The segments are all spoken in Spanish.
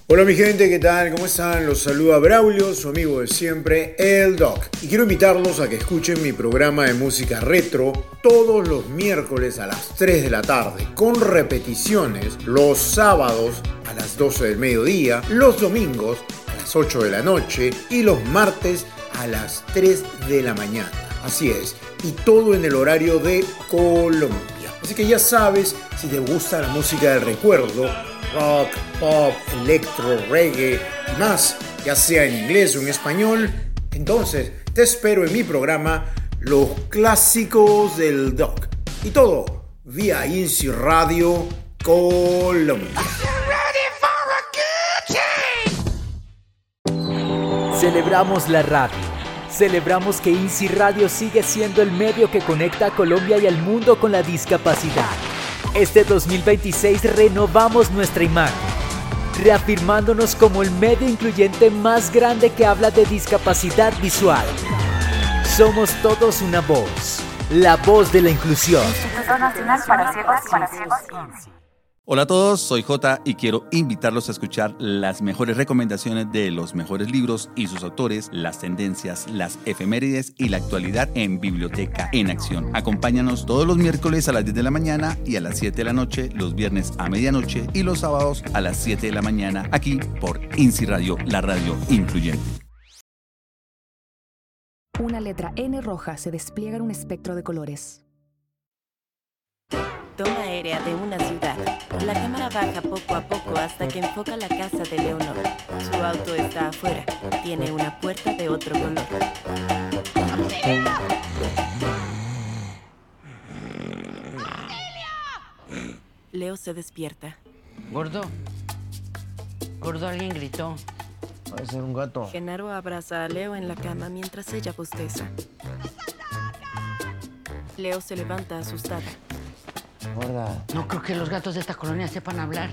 Hola mi gente, ¿qué tal? ¿Cómo están? Los saluda Braulio, su amigo de siempre, el Doc. Y quiero invitarlos a que escuchen mi programa de música retro todos los miércoles a las 3 de la tarde, con repeticiones los sábados a las 12 del mediodía, los domingos a las 8 de la noche y los martes a las 3 de la mañana. Así es, y todo en el horario de Colombia. Así que ya sabes, si te gusta la música del recuerdo, rock, pop, electro, reggae y más, ya sea en inglés o en español, entonces te espero en mi programa Los Clásicos del Doc. Y todo vía INSI Radio Colombia. Celebramos la radio. Celebramos que INSI Radio sigue siendo el medio que conecta a Colombia y al mundo con la discapacidad. Este 2026 renovamos nuestra imagen, reafirmándonos como el medio incluyente más grande que habla de discapacidad visual. Somos todos una voz, la voz de la inclusión. Instituto Nacional para Ciegos INSI. Hola a todos, soy Jota y quiero invitarlos a escuchar las mejores recomendaciones de los mejores libros y sus autores, las tendencias, las efemérides y la actualidad en Biblioteca en Acción. Acompáñanos todos los miércoles a las 10 de la mañana y a las 7 de la noche, los viernes a medianoche y los sábados a las 7 de la mañana, aquí por INSI Radio, la radio incluyente. Una letra N roja se despliega en un espectro de colores. Toma aérea de una ciudad. La cámara baja poco a poco hasta que enfoca la casa de Leonor. Su auto está afuera. Tiene una puerta de otro color. Leo se despierta. Gordo, alguien gritó. Puede ser un gato. Genaro abraza a Leo en la cama mientras ella bosteza. Leo se levanta asustada. Gorda. No creo que los gatos de esta colonia sepan hablar.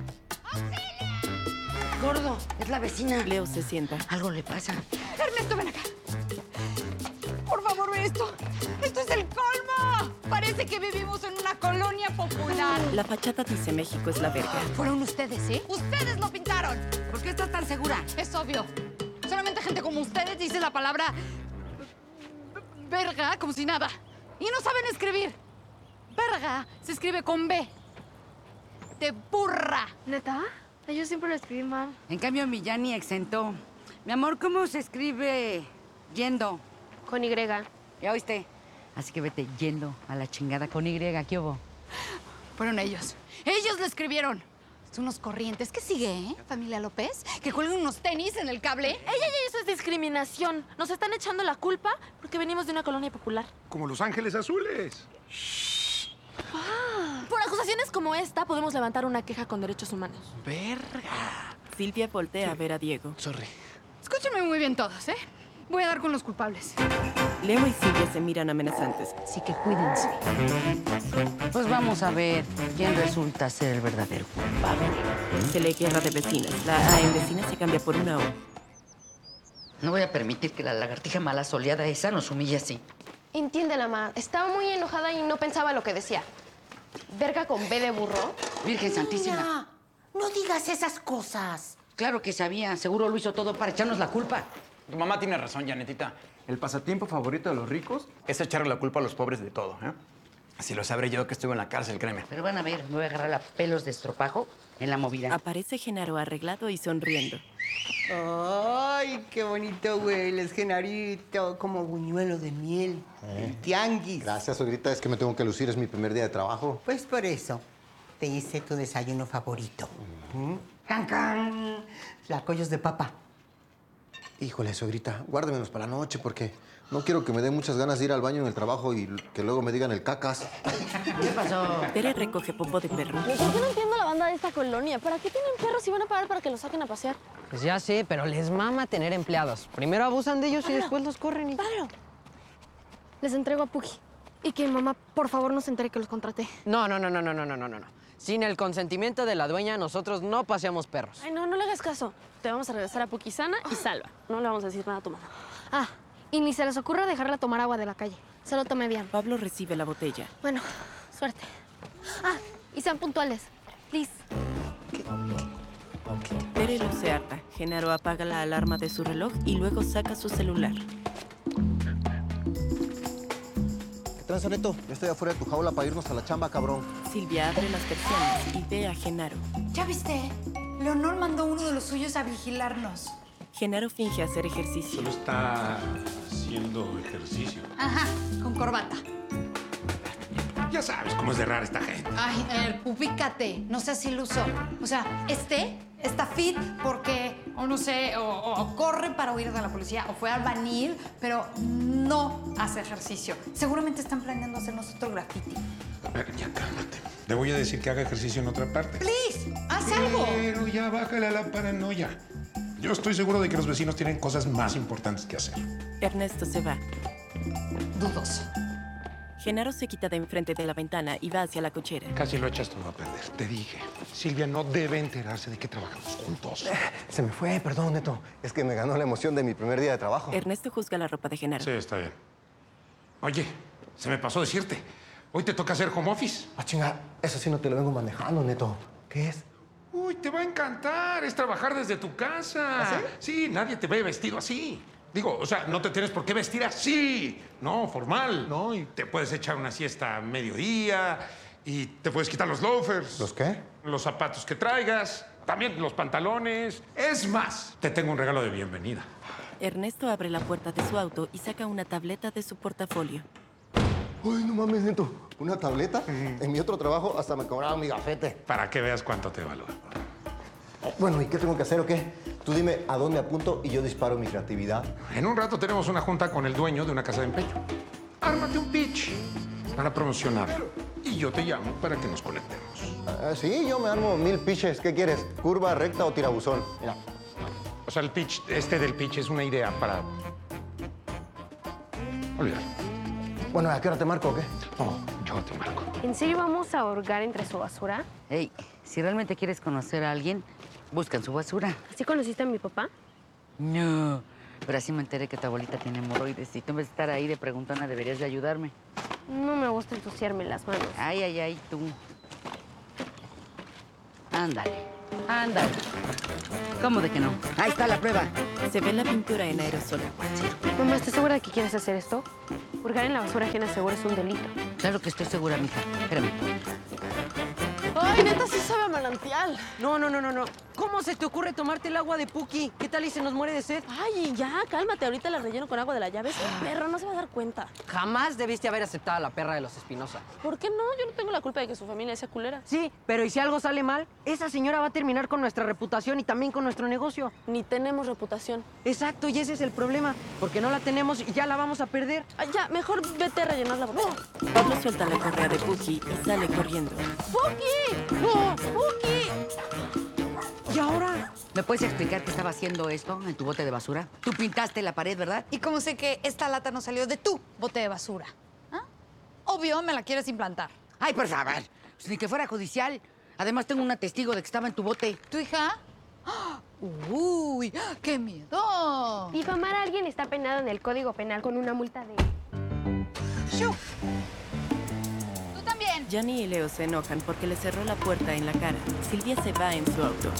Gordo, es la vecina. Leo se sienta. Algo le pasa. Ernesto, ven acá. Por favor, ve esto. ¡Esto es el colmo! Parece que vivimos en una colonia popular. La fachada dice México es la verga. Fueron ustedes, ¿eh? ¡Ustedes lo pintaron! ¿Por qué estás tan segura? Es obvio. Solamente gente como ustedes dice la palabra verga como si nada. Y no saben escribir. Verga se escribe con B. De burra. ¿Neta? Yo siempre lo escribí mal. En cambio, Millani exentó. Mi amor, ¿cómo se escribe yendo? Con Y. ¿Ya oíste? Así que vete yendo a la chingada con Y. ¿Qué hubo? Fueron ellos. Ellos lo escribieron. Son unos corrientes. ¿Qué sigue, familia López? ¿Que cuelgan unos tenis en el cable? Eso es discriminación. Nos están echando la culpa porque venimos de una colonia popular. Como Los Ángeles Azules. Por acusaciones como esta, podemos levantar una queja con derechos humanos. Verga. Silvia voltea a ver a Diego. Sorry. Escúchenme muy bien todos, ¿eh? Voy a dar con los culpables. Leo y Silvia se miran amenazantes. Así que cuídense. Pues vamos a ver quién resulta ser el verdadero culpable. Se lee guerra de vecinas. La A en vecinas se cambia por una O. No voy a permitir que la lagartija mala soleada esa nos humille así. Entiéndela, ma. Estaba muy enojada y no pensaba lo que decía. ¿Verga con B de burro? Virgen Santísima. Mira, no digas esas cosas. Claro que sabía. Seguro lo hizo todo para echarnos la culpa. Tu mamá tiene razón, Janetita. El pasatiempo favorito de los ricos es echarle la culpa a los pobres de todo, ¿eh? Así lo sabré yo que estuve en la cárcel, créeme. Pero van a ver, me voy a agarrar a pelos de estropajo en la movida. Aparece Genaro arreglado y sonriendo. Ay, qué bonito hueles, Genarito. Como buñuelo de miel. El tianguis. Gracias, suegrita. Es que me tengo que lucir. Es mi primer día de trabajo. Pues por eso te hice tu desayuno favorito. ¡Can, can! Tlacoyos de papa. Híjole, suegrita, guárdemelos para la noche porque no quiero que me den muchas ganas de ir al baño en el trabajo y que luego me digan el cacas. ¿Qué pasó? Tere recoge popó de perro. Yo no entiendo la banda de esta colonia. ¿Para qué tienen perros si van a pagar para que los saquen a pasear? Pues ya sé, pero les mama tener empleados. Primero abusan de ellos y después los corren y... ¡Pablo! Les entrego a Puki. Y que mamá, por favor, no se entere que los contraté. No. Sin el consentimiento de la dueña, nosotros no paseamos perros. Ay, no le hagas caso. Te vamos a regresar a Puki sana y salva. No le vamos a decir nada a tu mamá. Ah, y ni se les ocurra dejarla tomar agua de la calle. Se lo tome bien. Pablo recibe la botella. Bueno, suerte. Ah, y sean puntuales. Please. Tere Mirelo se harta. Genaro apaga la alarma de su reloj y luego saca su celular. ¿Qué tranza, Neto? Ya estoy afuera de tu jaula para irnos a la chamba, cabrón. Silvia abre las persianas y ve a Genaro. ¿Ya viste? Leonor mandó uno de los suyos a vigilarnos. Genaro finge hacer ejercicio. Solo está haciendo ejercicio. Ajá, con corbata. Ya sabes cómo es de rara esta gente. Ay, ubícate, no seas iluso. O sea, está fit porque, o no sé, o corre para huir de la policía, o fue albañil, pero no hace ejercicio. Seguramente están planeando hacernos otro graffiti. A ver, ya cálmate. Le voy a decir que haga ejercicio en otra parte. ¡Please! ¡Haz algo! Pero ya bájale a la paranoia. Yo estoy seguro de que los vecinos tienen cosas más importantes que hacer. Ernesto se va. Dudoso. Genaro se quita de enfrente de la ventana y va hacia la cochera. Casi lo echas todo a perder. Te dije, Silvia no debe enterarse de que trabajamos juntos. Se me fue, perdón, Neto. Es que me ganó la emoción de mi primer día de trabajo. Ernesto juzga la ropa de Genaro. Sí, está bien. Oye, se me pasó decirte. Hoy te toca hacer home office. Ah, chinga, eso sí no te lo vengo manejando, Neto. ¿Qué es? Uy, te va a encantar. Es trabajar desde tu casa. ¿Ah, sí? Sí, nadie te ve vestido así. Digo, o sea, no te tienes por qué vestir así. No, formal. No, y te puedes echar una siesta a mediodía y te puedes quitar los loafers. ¿Los qué? Los zapatos que traigas. También los pantalones. Es más, te tengo un regalo de bienvenida. Ernesto abre la puerta de su auto y saca una tableta de su portafolio. Uy, no mames, Neto. ¿Una tableta? En mi otro trabajo hasta me cobraban mi gafete. Para que veas cuánto te valora. Bueno, ¿y qué tengo que hacer o qué? Tú dime a dónde apunto y yo disparo mi creatividad. En un rato tenemos una junta con el dueño de una casa de empeño. Ármate un pitch para promocionarlo. Y yo te llamo para que nos conectemos. Sí, yo me armo 1000 pitches. ¿Qué quieres? ¿Curva, recta o tirabuzón? Mira. O sea, el pitch, del pitch es una idea para... Olvidar. Bueno, ¿a qué hora te marco o qué? No, yo te marco. ¿En serio vamos a hurgar entre su basura? Ey, si realmente quieres conocer a alguien, busca en su basura. ¿Así conociste a mi papá? No, pero así me enteré que tu abuelita tiene hemorroides y tú en vez de estar ahí de preguntona deberías de ayudarme. No me gusta ensuciarme las manos. Ay, tú. Ándale, ándale. ¿Cómo de que no? Ahí está la prueba. Se ve la pintura en aerosol. Mamá, ¿estás segura de que quieres hacer esto? Hurgar en la basura ajena seguro es un delito. Claro que estoy segura, mija. Espérame. Ay, neta, sí sabe a manantial. No. ¿Cómo se te ocurre tomarte el agua de Puki? ¿Qué tal y se nos muere de sed? Ay, ya, cálmate. Ahorita la relleno con agua de la llave. Ese perro no se va a dar cuenta. Jamás debiste haber aceptado a la perra de los Espinosa. ¿Por qué no? Yo no tengo la culpa de que su familia sea culera. Sí, pero ¿y si algo sale mal? Esa señora va a terminar con nuestra reputación y también con nuestro negocio. Ni tenemos reputación. Exacto, y ese es el problema. Porque no la tenemos y ya la vamos a perder. Ay, ya, mejor vete a rellenar la botella. Pablo suelta la correa de Puki y sale corriendo. ¡Puki! ¡No! ¡Puki! ¿Y ahora? ¿Me puedes explicar qué estaba haciendo esto en tu bote de basura? Tú pintaste la pared, ¿verdad? ¿Y cómo sé que esta lata no salió de tu bote de basura? ¿Ah? Obvio, me la quieres implantar. Ay, por favor. Pues ni que fuera judicial. Además, tengo una testigo de que estaba en tu bote. ¿Tu hija? ¡Uy! ¡Qué miedo! Difamar a alguien está penado en el Código Penal con una multa de... ¡Shoo! ¡Tú también! Johnny y Leo se enojan porque le cerró la puerta en la cara. Silvia se va en su auto.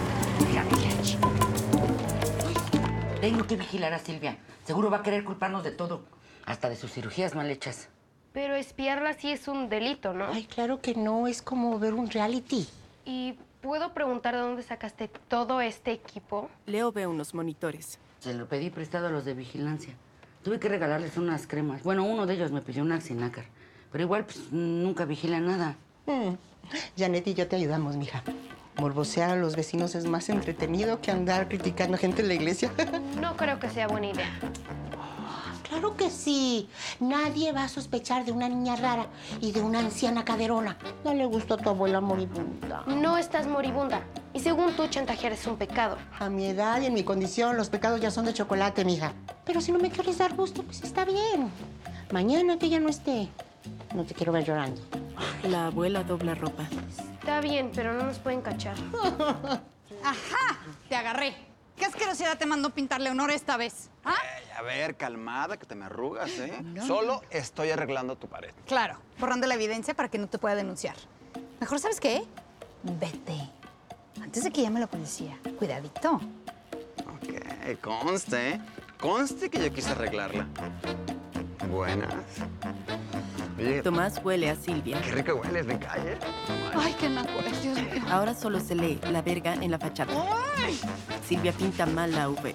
Tengo que vigilar a Silvia. Seguro va a querer culparnos de todo. Hasta de sus cirugías mal hechas. Pero espiarla sí es un delito, ¿no? Ay, claro que no. Es como ver un reality. ¿Y puedo preguntar de dónde sacaste todo este equipo? Leo ve unos monitores. Se lo pedí prestado a los de vigilancia. Tuve que regalarles unas cremas. Bueno, uno de ellos me pidió un Axinacar. Pero igual, pues, nunca vigila nada. Janet y yo te ayudamos, mija. Morbosear a los vecinos es más entretenido que andar criticando a gente en la iglesia. No creo que sea buena idea. Claro que sí. Nadie va a sospechar de una niña rara y de una anciana caderona. No le gustó a tu abuela moribunda. No estás moribunda. Y según tú, chantajear es un pecado. A mi edad y en mi condición, los pecados ya son de chocolate, mija. Pero si no me quieres dar gusto, pues está bien. Mañana que ya no esté, no te quiero ver llorando. La abuela dobla ropa. Está bien, pero no nos pueden cachar. ¡Ajá! Te agarré. ¿Qué asquerosidad te mandó pintar Leonor esta vez? ¿Ah? A ver, calmada, que te me arrugas, ¿eh? No. Solo estoy arreglando tu pared. Claro, borrando la evidencia para que no te pueda denunciar. Mejor, ¿sabes qué? Vete. antes de que llame la policía, cuidadito. Ok, conste, ¿eh? Conste que yo quise arreglarla. Buenas. Oye, Tomás huele a Silvia. qué rico hueles, me cae. Ay, qué naco es, Dios mío. Ahora solo se lee la verga en la fachada. ¡Ay! Silvia pinta mal la V.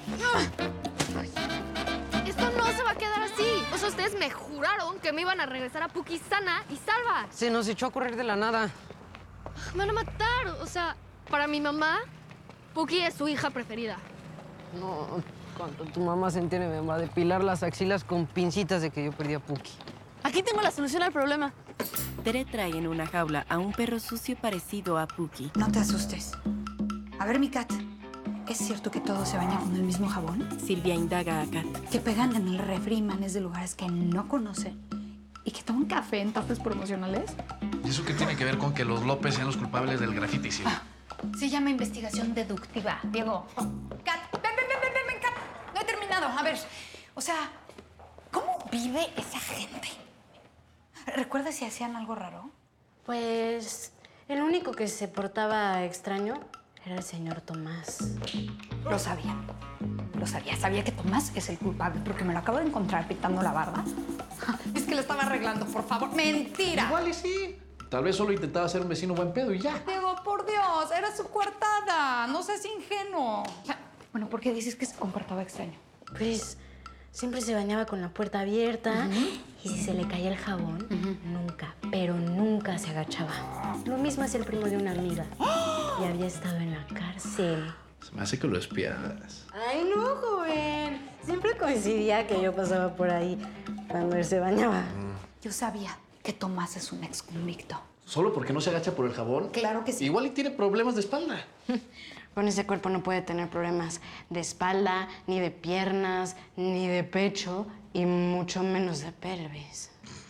Esto no se va a quedar así. O sea, ustedes me juraron que me iban a regresar a Puki sana y salva. Se nos echó a correr de la nada. Me van a matar. O sea, para mi mamá, Puki es su hija preferida. No, cuando tu mamá se entere me va a depilar las axilas con pincitas de que yo perdí a Puki. Aquí tengo la solución al problema. Tere trae en una jaula a un perro sucio parecido a Puki. No te asustes. A ver, mi Kat, ¿es cierto que todos se bañan con el mismo jabón? Silvia indaga a Kat. Que pegan en el refri manes de lugares que no conocen y que toman café en tazas promocionales. ¿Y eso qué tiene que ver con que los López sean los culpables del graffiti, sí? Se llama investigación deductiva, Diego. Kat, ven, Kat. No he terminado. A ver, o sea, ¿cómo vive esa gente? ¿Recuerdas si hacían algo raro? Pues el único que se portaba extraño era el señor Tomás. Lo sabía. Lo sabía. Sabía que Tomás es el culpable porque me lo acabo de encontrar pintando la barba. Es que lo estaba arreglando, por favor. ¡Mentira! Igual y sí. Tal vez solo intentaba ser un vecino buen pedo y ya. Diego, por Dios, era su coartada. No seas ingenuo. Bueno, ¿por qué dices que se comportaba extraño? Pues siempre se bañaba con la puerta abierta y si se le caía el jabón, nunca, pero nunca se agachaba. Lo mismo hacía el primo de una amiga y había estado en la cárcel. Se me hace que lo espías. Ay, no, joven. Siempre coincidía que yo pasaba por ahí cuando él se bañaba. Yo sabía que Tomás es un exconvicto. ¿Solo porque no se agacha por el jabón? Claro que sí. Igual y tiene problemas de espalda. Con ese cuerpo no puede tener problemas de espalda, ni de piernas, ni de pecho, y mucho menos de pelvis.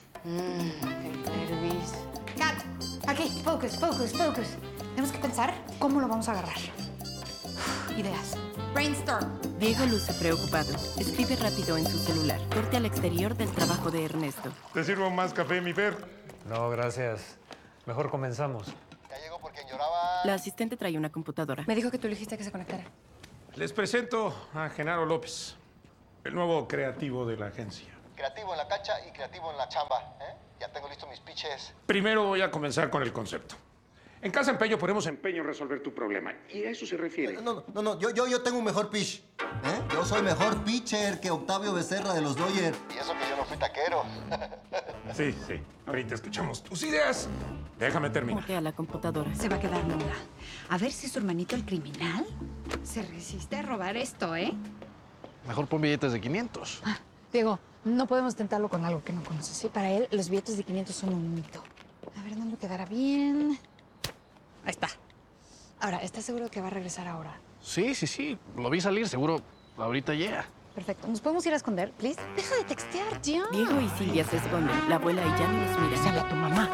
¡Qué pelvis! Kat, aquí, focus. Tenemos que pensar cómo lo vamos a agarrar. Ideas. Brainstorm. Diego luce preocupado. Escribe rápido en su celular. Corte al exterior del trabajo de Ernesto. ¿Te sirvo más café, mi Fer? No, gracias. Mejor comenzamos. La asistente trae una computadora. Me dijo que tú le dijiste que se conectara. Les presento a Genaro López, el nuevo creativo de la agencia. Creativo en la cancha y creativo en la chamba, ¿eh? Ya tengo listos mis pitches. Primero voy a comenzar con el concepto. En Casa Empeño ponemos empeño en resolver tu problema. Y a eso se refiere. No, yo tengo un mejor pitch. ¿Eh? Yo soy mejor pitcher que Octavio Becerra de los Dodgers. Y eso que yo no fui taquero. Sí. Ahorita escuchamos tus ideas. Déjame terminar. Corte a la computadora. Se va a quedar muda. A ver si su hermanito, el criminal, se resiste a robar esto, ¿eh? Mejor pon billetes de 500. Diego, no podemos tentarlo con algo que no conoces, ¿sí? Para él, los billetes de 500 son un mito. A ver, ¿dónde quedará bien? Ahí está. Ahora, ¿estás seguro que va a regresar ahora? Sí. Lo vi salir, seguro ahorita llega. Perfecto. ¿Nos podemos ir a esconder, please? Deja de textear, ya. Diego y Silvia se esconden. La abuela y ya no los mira. Se habla tu mamá.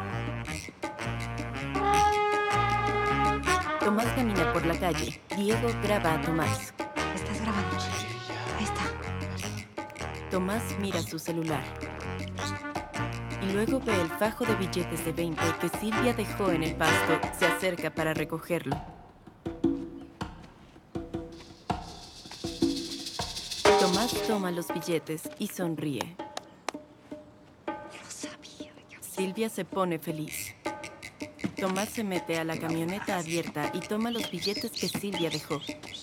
Tomás camina por la calle. Diego graba a Tomás. ¿Estás grabando? Ahí está. Tomás mira su celular. Y luego ve el fajo de billetes de 20 que Silvia dejó en el pasto. Se acerca para recogerlo. Tomás toma los billetes y sonríe. Lo sabía. Silvia se pone feliz. Tomás se mete a la camioneta abierta y toma los billetes que Silvia dejó.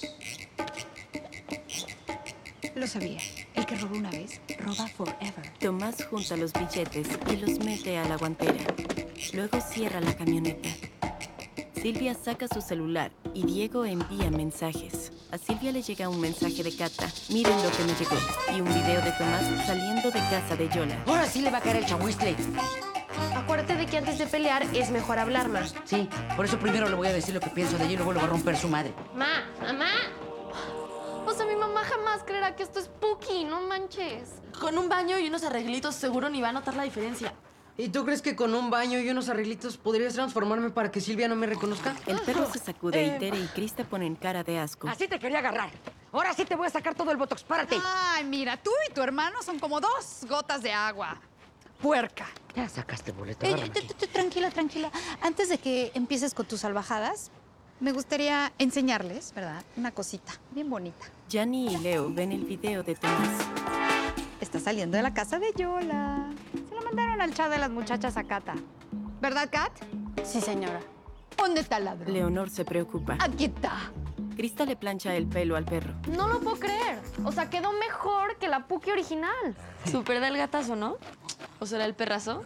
Lo sabía. El que robó una vez, roba forever. Tomás junta los billetes y los mete a la guantera. Luego cierra la camioneta. Silvia saca su celular y Diego envía mensajes. A Silvia le llega un mensaje de Cata. Miren lo que me llegó. Y un video de Tomás saliendo de casa de Yola. Ahora sí le va a caer el chahuistle. Acuérdate de que antes de pelear es mejor hablar más. Sí, por eso primero le voy a decir lo que pienso de ella y luego le voy a romper su madre. Mamá. O sea, mi mamá jamás creerá que esto es Puki, no manches. Con un baño y unos arreglitos seguro ni va a notar la diferencia. ¿Y tú crees que con un baño y unos arreglitos podrías transformarme para que Silvia no me reconozca? El perro se sacude y Tere y Krista ponen cara de asco. Así te quería agarrar. Ahora sí te voy a sacar todo el botox. Párate. Ay, mira, tú y tu hermano son como 2 gotas de agua. Puerca. Ya sacaste boleto. Tranquila. Antes de que empieces con tus salvajadas, me gustaría enseñarles, ¿verdad? Una cosita bien bonita. Gianni y Leo ven el video de Tomás. Está saliendo de la casa de Yola. Se lo mandaron al chat de las muchachas a Cata. ¿Verdad, Kat? Sí, señora. ¿Dónde está el ladrón? Leonor se preocupa. Aquí está. Krista le plancha el pelo al perro. No lo puedo creer. O sea, quedó mejor que la Puki original. Súper del gatazo, ¿no? ¿O será el perrazo?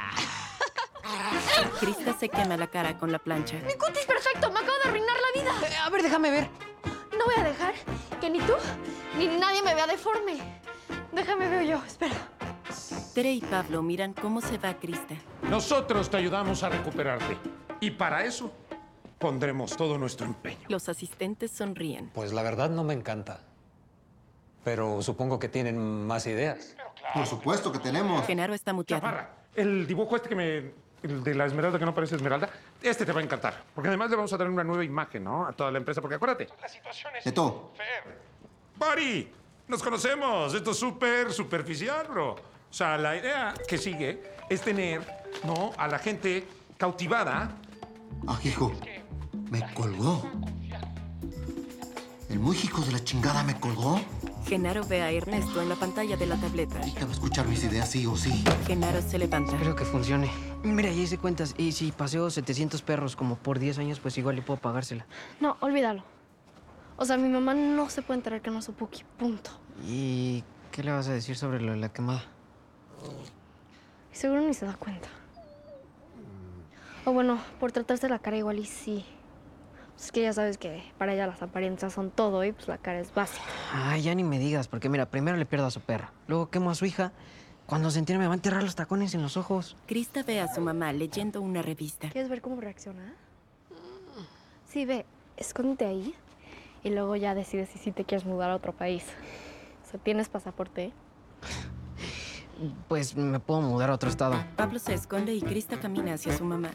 Krista se quema la cara con la plancha. Mi cutis perfecto, me acabo de arruinar la vida. A ver, déjame ver. No voy a dejar que ni tú ni nadie me vea deforme. Déjame ver yo, espera. Tere y Pablo miran cómo se va Krista. Nosotros te ayudamos a recuperarte. Y para eso pondremos todo nuestro empeño. Los asistentes sonríen. Pues la verdad no me encanta. Pero supongo que tienen más ideas. Por supuesto que tenemos. Genaro está muteado. Chaparra, el dibujo el de la esmeralda que no parece esmeralda, este te va a encantar. Porque además le vamos a dar una nueva imagen, ¿no? A toda la empresa. Porque acuérdate, la situación es... Neto. Bari, nos conocemos. Esto es súper superficial, bro. O sea, la idea que sigue es tener, ¿no? A la gente cautivada. Ah, hijo, me colgó. El muy hijo de la chingada me colgó. Genaro ve a Ernesto en la pantalla de la tableta. Te va a escuchar mis ideas sí o sí. Genaro se levanta. Espero que funcione. Mira, ya hice cuentas. Y si paseo 700 perros como por 10 años, pues igual le puedo pagársela. No, olvídalo. O sea, mi mamá no se puede enterar que no soy Puki, punto. ¿Y qué le vas a decir sobre lo de la quemada? Seguro ni se da cuenta. O bueno, por tratarse la cara igual y sí. Es que ya sabes que para ella las apariencias son todo y pues la cara es básica. Ay, ya ni me digas, porque mira, primero le pierdo a su perra, luego quemo a su hija. Cuando se entere me va a enterrar los tacones en los ojos. Krista ve a su mamá leyendo una revista. ¿Quieres ver cómo reacciona? Sí, ve, escóndete ahí y luego ya decides si sí te quieres mudar a otro país. O sea, ¿tienes pasaporte? Pues me puedo mudar a otro estado. Pablo se esconde y Krista camina hacia su mamá.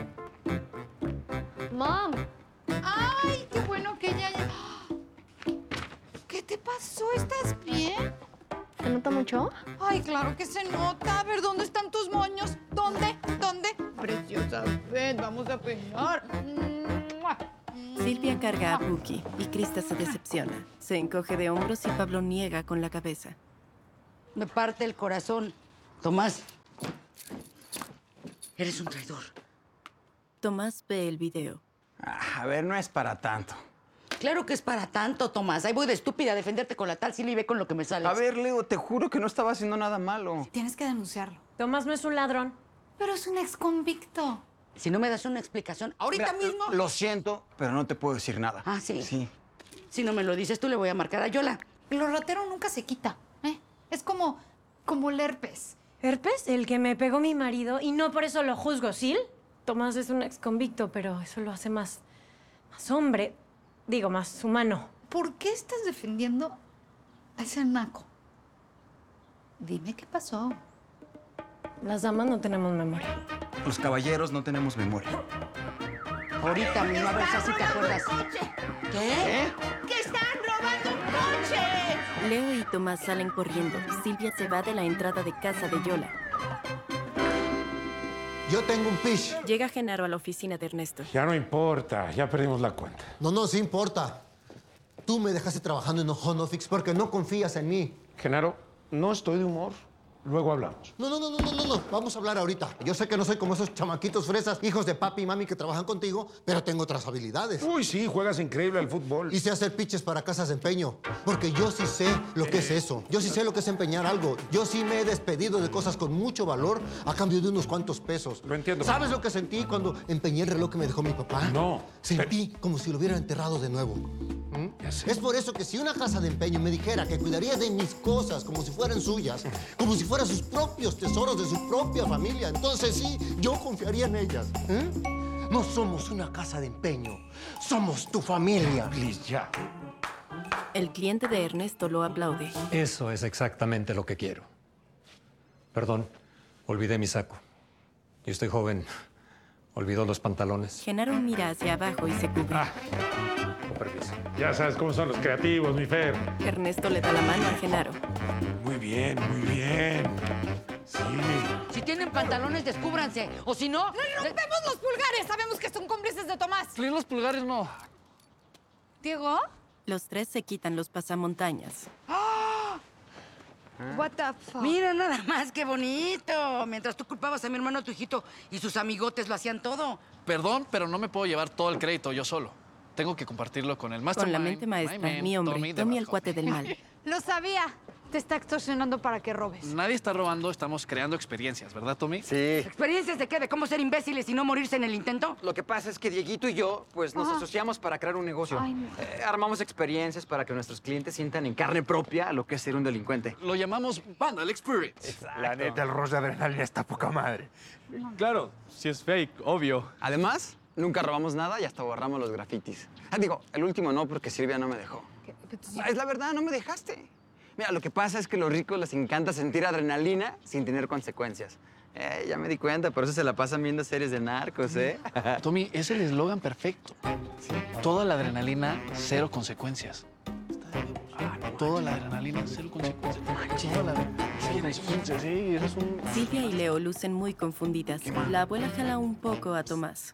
¡Mom! ¡Ay, qué bueno que ya... ¿Qué te pasó? ¿Estás bien? ¿Se nota mucho? Ay, claro que se nota. A ver, ¿dónde están tus moños? ¿Dónde? Preciosa, ven, vamos a peinar. Silvia carga a Puki y Krista se decepciona. Se encoge de hombros y Pablo niega con la cabeza. Me parte el corazón. Tomás, eres un traidor. Tomás ve el video. A ver, no es para tanto. Claro que es para tanto, Tomás. Ahí voy de estúpida a defenderte con la tal Silvia y ve con lo que me sale. A ver, Leo, te juro que no estaba haciendo nada malo. Tienes que denunciarlo. Tomás no es un ladrón. Pero es un exconvicto. Si no me das una explicación, ahorita Mira, mismo... Lo siento, pero no te puedo decir nada. Ah, ¿sí? Sí. Si no me lo dices tú, le voy a marcar a Yola. Lo ratero nunca se quita, ¿eh? Es como el herpes. ¿Herpes? El que me pegó mi marido y no por eso lo juzgo, ¿sí? Tomás es un exconvicto, pero eso lo hace más hombre. Digo, más humano. ¿Por qué estás defendiendo a ese naco? Dime qué pasó. Las damas no tenemos memoria. Los caballeros no tenemos memoria. Ahorita mismo, a ver si te acuerdas. ¿Qué? ¡Que están robando un coche! Leo y Tomás salen corriendo. Silvia se va de la entrada de casa de Yola. Yo tengo un pitch. Llega Genaro a la oficina de Ernesto. Ya no importa, ya perdimos la cuenta. No, sí importa. Tú me dejaste trabajando en un home office porque no confías en mí. Genaro, no estoy de humor. Luego hablamos. No. Vamos a hablar ahorita. Yo sé que no soy como esos chamaquitos fresas, hijos de papi y mami que trabajan contigo, pero tengo otras habilidades. Uy, sí, juegas increíble al fútbol. Y sé hacer pitches para casas de empeño, porque yo sí sé lo que es eso. Yo sí sé lo que es empeñar algo. Yo sí me he despedido de cosas con mucho valor a cambio de unos cuantos pesos. Lo entiendo. ¿Sabes lo que sentí cuando empeñé el reloj que me dejó mi papá? No. Sentí como si lo hubiera enterrado de nuevo. Es por eso que si una casa de empeño me dijera que cuidaría de mis cosas como si fueran suyas, como si fueran sus propios tesoros de su propia familia, entonces sí, yo confiaría en ellas. No somos una casa de empeño, somos tu familia. Please, ya. El cliente de Ernesto lo aplaude. Eso es exactamente lo que quiero. Perdón, olvidé mi saco. Yo estoy joven. Olvidó los pantalones. Genaro mira hacia abajo y se cubre. Con permiso. Ya sabes cómo son los creativos, mi Fer. Ernesto le da la mano a Genaro. Muy bien, muy bien. Sí. Si tienen pantalones, descúbranse. O si no... ¡Le rompemos los pulgares! Sabemos que son cómplices de Tomás. Los pulgares no. ¿Diego? Los tres se quitan los pasamontañas. What the fuck? Mira nada más, qué bonito. Mientras tú culpabas a mi hermano, tu hijito y sus amigotes lo hacían todo. Perdón, pero no me puedo llevar todo el crédito yo solo. Tengo que compartirlo con el mastermind. Con la mente maestra, mi hombre, Tommy el cuate del mal. Lo sabía. Te está extorsionando para que robes. Nadie está robando, estamos creando experiencias, ¿verdad, Tommy? Sí. ¿Experiencias de qué? ¿De cómo ser imbéciles y no morirse en el intento? Lo que pasa es que Dieguito y yo, pues, nos asociamos para crear un negocio. Ay, no. Armamos experiencias para que nuestros clientes sientan en carne propia lo que es ser un delincuente. Lo llamamos Vandal Experience. La neta, el rush de adrenalina está poca madre. Claro, si es fake, obvio. Además, nunca robamos nada y hasta borramos los grafitis. Digo, el último no, porque Silvia no me dejó. Es la verdad, no me dejaste. Mira, lo que pasa es que a los ricos les encanta sentir adrenalina sin tener consecuencias. Ya me di cuenta, por eso se la pasan viendo series de narcos, ¿eh? Tommy, es el eslogan perfecto. Sí. Toda la adrenalina, cero consecuencias. Toda la adrenalina, cero consecuencias. Toda la adrenalina, cero consecuencias. Sí, eres un... Silvia y Leo lucen muy confundidas. La abuela jala un poco a Tomás.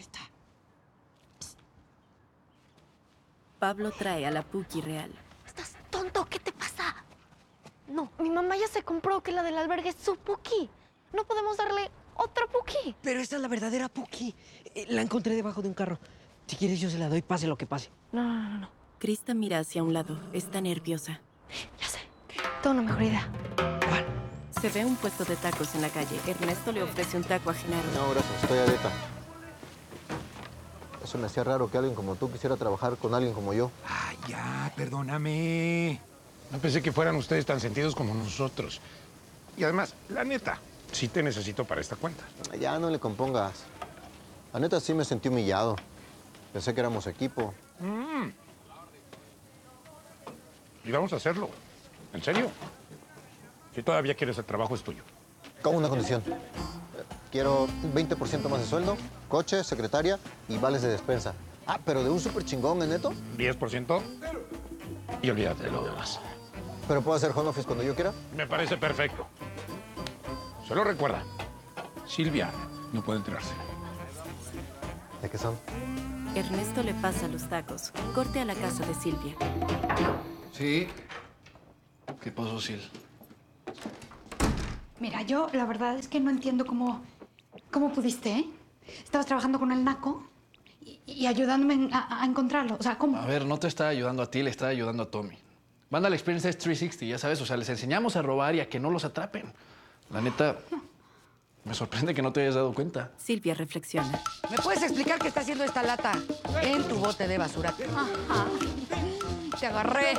Pablo trae a la Puki real. ¿Estás tonto? ¿Qué te pasa? No, mi mamá ya se compró que la del albergue es su Puki. No podemos darle otra Puki. Pero esta es la verdadera Puki. La encontré debajo de un carro. Si quieres, yo se la doy, pase lo que pase. No. Krista mira hacia un lado. Está nerviosa. Ya sé. Tengo una mejor idea. Se ve un puesto de tacos en la calle. Ernesto le ofrece un taco a Genaro. No, gracias. Estoy a dieta. Eso me hacía raro que alguien como tú quisiera trabajar con alguien como yo. Ay, ya, perdóname. No pensé que fueran ustedes tan sentidos como nosotros. Y además, la neta, sí te necesito para esta cuenta. Ya no le compongas. La neta sí me sentí humillado. Pensé que éramos equipo. Y vamos a hacerlo. ¿En serio? Si todavía quieres el trabajo, es tuyo. Con una condición. Quiero 20% más de sueldo, coche, secretaria y vales de despensa. Pero de un súper chingón, ¿eh, neto? 10% y olvídate de lo demás. ¿Pero puedo hacer home office cuando yo quiera? Me parece perfecto. Solo recuerda, Silvia no puede enterarse. ¿De qué son? Ernesto le pasa los tacos. Corte a la casa de Silvia. Sí. ¿Qué pasó, Sil? Mira, yo la verdad es que no entiendo cómo pudiste, ¿eh? Estabas trabajando con el naco y ayudándome a encontrarlo. O sea, ¿cómo? A ver, no te está ayudando a ti, le está ayudando a Tommy. Vandal Experience es 360, ya sabes. O sea, les enseñamos a robar y a que no los atrapen. La neta, me sorprende que no te hayas dado cuenta. Silvia reflexiona. ¿Me puedes explicar qué está haciendo esta lata en tu bote de basura? Ajá. Te agarré.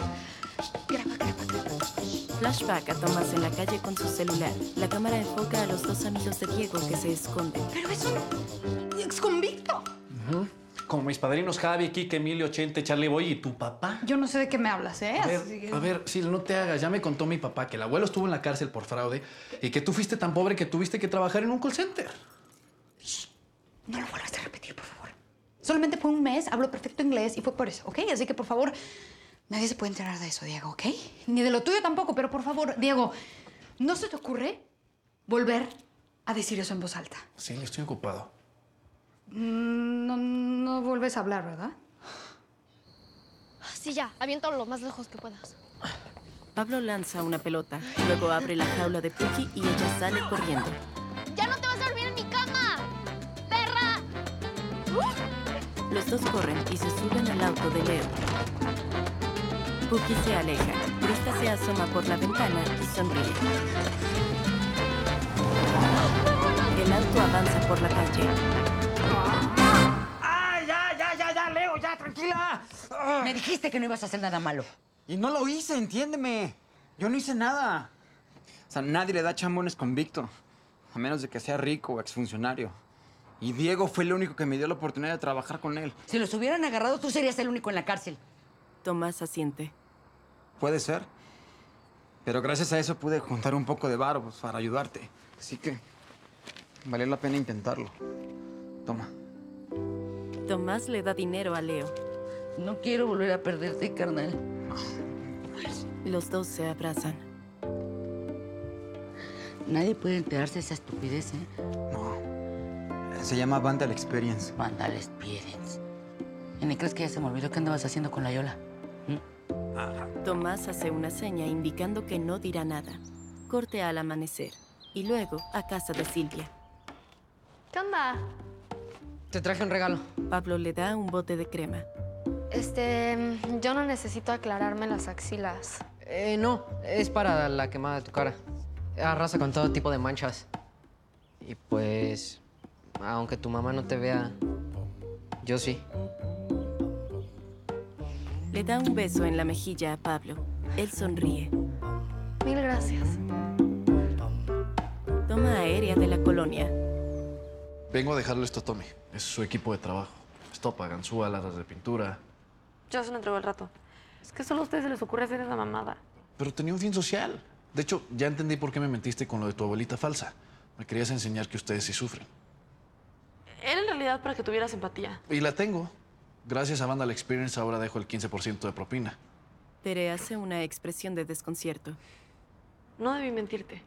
Flashback a Tomás en la calle con su celular. La cámara enfoca a los dos amigos de Diego que se esconden. Pero es un exconvicto. Como mis padrinos Javi, Kike, Emilio, Chente, Charlie Boy y tu papá. Yo no sé de qué me hablas, ¿eh? A ver, Sil, no te hagas. Ya me contó mi papá que el abuelo estuvo en la cárcel por fraude y que tú fuiste tan pobre que tuviste que trabajar en un call center. No lo vuelvas a repetir, por favor. Solamente fue un mes, hablo perfecto inglés y fue por eso, ¿ok? Así que, por favor, nadie se puede enterar de eso, Diego, ¿ok? Ni de lo tuyo tampoco, pero por favor, Diego, ¿no se te ocurre volver a decir eso en voz alta? Sí, estoy ocupado. No vuelves a hablar, ¿verdad? Sí, ya. Aviéntalo lo más lejos que puedas. Pablo lanza una pelota. Luego abre la jaula de Puki y ella sale corriendo. ¡Ya no te vas a dormir en mi cama! ¡Perra! Los dos corren y se suben al auto de Leo. Puki se aleja. Krista se asoma por la ventana y sonríe. El auto avanza por la calle. ¡Ay, ya, Leo, ya, tranquila! Me dijiste que no ibas a hacer nada malo. Y no lo hice, entiéndeme. Yo no hice nada. O sea, nadie le da chambones convicto. A menos de que sea rico o exfuncionario. Y Diego fue el único que me dio la oportunidad de trabajar con él. Si los hubieran agarrado, tú serías el único en la cárcel. Tomás asiente. Puede ser. Pero gracias a eso pude juntar un poco de varo pues, para ayudarte. Así que valió la pena intentarlo. Toma. Tomás le da dinero a Leo. No quiero volver a perderte, carnal. Los dos se abrazan. Nadie puede enterarse de esa estupidez, ¿eh? Se llama Vandal Experience. Vandal Experience. ¿Y ni crees que ya se me olvidó qué andabas haciendo con la Yola? Tomás hace una seña indicando que no dirá nada. Corte al amanecer y luego a casa de Silvia. ¿Qué onda? Te traje un regalo. Pablo le da un bote de crema. Yo no necesito aclararme las axilas. No, es para la quemada de tu cara. Arrasa con todo tipo de manchas. Y pues, aunque tu mamá no te vea, yo sí. Le da un beso en la mejilla a Pablo. Él sonríe. Mil gracias. Toma aérea de la colonia. Vengo a dejarle esto a Tommy. Es su equipo de trabajo. Estopa, ganzúa, latas de pintura. Yo se lo entrego al rato. Es que solo a ustedes se les ocurre hacer esa mamada. Pero tenía un fin social. De hecho, ya entendí por qué me mentiste con lo de tu abuelita falsa. Me querías enseñar que ustedes sí sufren. Era en realidad para que tuvieras empatía. Y la tengo. Gracias a Vandal Experience ahora dejo el 15% de propina. Tere hace una expresión de desconcierto. No debí mentirte.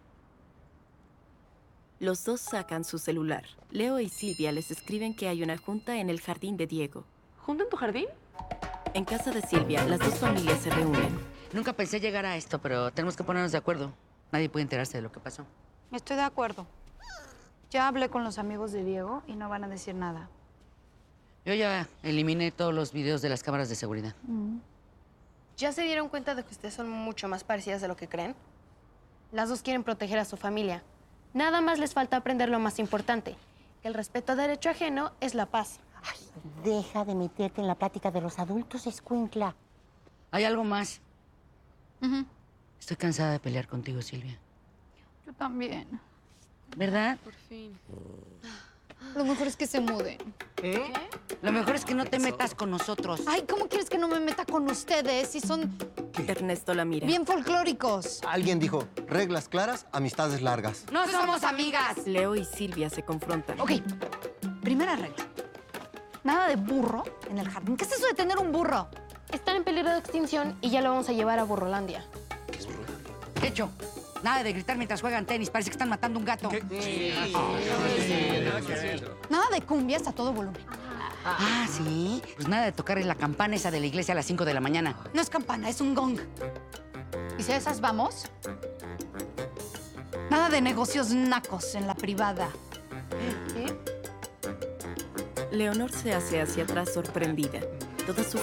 Los dos sacan su celular. Leo y Silvia les escriben que hay una junta en el jardín de Diego. ¿Junta en tu jardín? En casa de Silvia, las dos familias se reúnen. Nunca pensé llegar a esto, pero tenemos que ponernos de acuerdo. Nadie puede enterarse de lo que pasó. Estoy de acuerdo. Ya hablé con los amigos de Diego y no van a decir nada. Yo ya eliminé todos los videos de las cámaras de seguridad. ¿Ya se dieron cuenta de que ustedes son mucho más parecidas de lo que creen? Las dos quieren proteger a su familia. Nada más les falta aprender lo más importante. El respeto a derecho ajeno es la paz. Ay, deja de meterte en la plática de los adultos, escuincla. Hay algo más. Estoy cansada de pelear contigo, Silvia. Yo también. ¿Verdad? Por fin. Lo mejor es que se muden. ¿Qué? Lo mejor es que no te metas con nosotros. Ay, ¿cómo quieres que no me meta con ustedes si son Ernesto la mira. bien folclóricos? Alguien dijo, reglas claras, amistades largas. ¡No somos amigas! Leo y Silvia se confrontan. Ok, primera regla. Nada de burro en el jardín. ¿Qué es eso de tener un burro? Están en peligro de extinción y ya lo vamos a llevar a Burrolandia. Hecho. Nada de gritar mientras juegan tenis. Parece que están matando un gato. Nada de cumbias a todo volumen. Ah, ¿sí? Pues nada de tocar en la campana esa de la iglesia a las 5 de la mañana. No es campana, es un gong. ¿Y si a esas vamos? Nada de negocios nacos en la privada. Leonor se hace hacia atrás sorprendida. Toda su